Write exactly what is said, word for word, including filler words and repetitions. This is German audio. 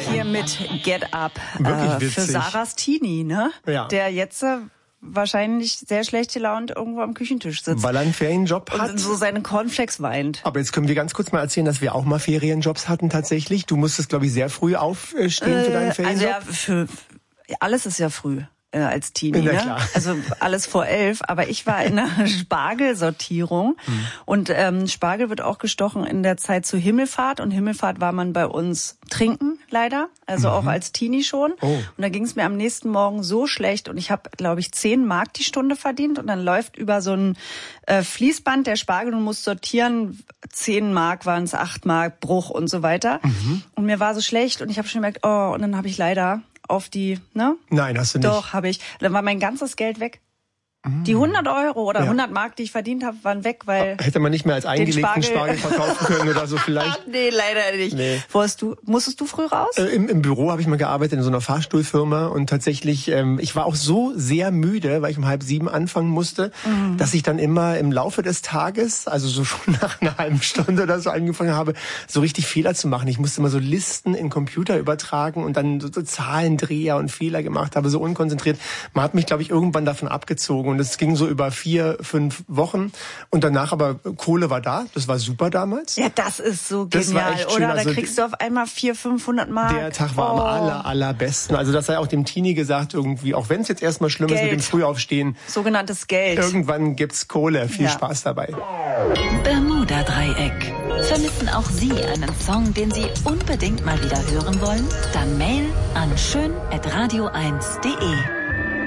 Hier mit Get Up Wirklich äh, witzig. für Sarahs Teenie, ne? Ja. Der jetzt äh, wahrscheinlich sehr schlecht gelaunt irgendwo am Küchentisch sitzt. Weil er einen Ferienjob hat. Und so seine Cornflakes weint. Aber jetzt können wir ganz kurz mal erzählen, dass wir auch mal Ferienjobs hatten tatsächlich. Du musstest, glaube ich, sehr früh aufstehen äh, für deinen Ferienjob. Also ja, für, alles ist ja früh. Als Teenie, Na ne? klar. Also alles vor elf. Aber ich war in einer Spargelsortierung hm. und ähm, Spargel wird auch gestochen in der Zeit zu Himmelfahrt und Himmelfahrt war man bei uns trinken leider, also mhm. auch als Teenie schon. Oh. Und da ging es mir am nächsten Morgen so schlecht und ich habe, glaube ich, zehn Mark die Stunde verdient und dann läuft über so ein äh, Fließband der Spargel und muss sortieren. Zehn Mark waren es, acht Mark Bruch und so weiter. Mhm. Und mir war so schlecht und ich habe schon gemerkt, oh, und dann habe ich leider auf die, ne? Nein, hast du nicht. Doch, habe ich. Dann war mein ganzes Geld weg. Mm. Die hundert Euro oder ja. hundert Mark, die ich verdient habe, waren weg, weil... Hätte man nicht mehr als eingelegten Spargel, Spargel verkaufen können oder so vielleicht? Nee, leider nicht. Nee. Wo hast du, musstest du früh raus? Äh, im, Im Büro habe ich mal gearbeitet, in so einer Fahrstuhlfirma und tatsächlich, ähm, ich war auch so sehr müde, weil ich um halb sieben anfangen musste, mm. dass ich dann immer im Laufe des Tages, also so schon nach einer halben Stunde oder so angefangen habe, so richtig Fehler zu machen. Ich musste immer so Listen in den Computer übertragen und dann so, so Zahlendreher und Fehler gemacht habe, so unkonzentriert. Man hat mich, glaube ich, irgendwann davon abgezogen. Und es ging so über vier, fünf Wochen. Und danach aber, Kohle war da. Das war super damals. Ja, das ist so das genial, war echt schön. oder? Da also kriegst du auf einmal vierhundert, fünfhundert Mark. Der Tag war oh. am aller, allerbesten. Also das sei auch dem Teenie gesagt, irgendwie, auch wenn es jetzt erstmal schlimm Geld. ist mit dem Frühaufstehen. Sogenanntes Geld. Irgendwann gibt's Kohle. Viel ja. Spaß dabei. Bermuda-Dreieck. Vermissen auch Sie einen Song, den Sie unbedingt mal wieder hören wollen? Dann mail an schön at radio eins punkt de.